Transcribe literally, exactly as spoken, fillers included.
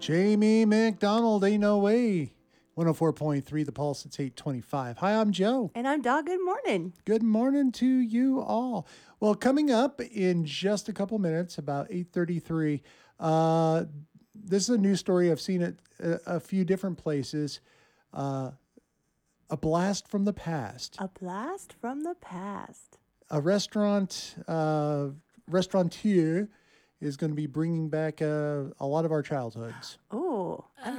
Jamie McDonald, Ain't No Way. one oh four point three The Pulse, it's eight twenty-five. Hi, I'm Joe. And I'm Dawn. Good morning. Good morning to you all. Well, coming up in just a couple minutes, about eight thirty-three, uh, this is a news story. I've seen it a, a few different places. Uh, a blast from the past. A blast from the past. A restaurant, uh, restaurateur is going to be bringing back uh, a lot of our childhoods. Oh,